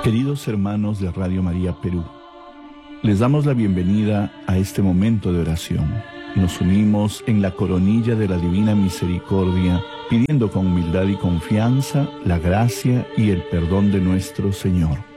Queridos hermanos de Radio María Perú, les damos la bienvenida a este momento de oración. Nos unimos en la coronilla de la Divina Misericordia, pidiendo con humildad y confianza la gracia y el perdón de nuestro Señor.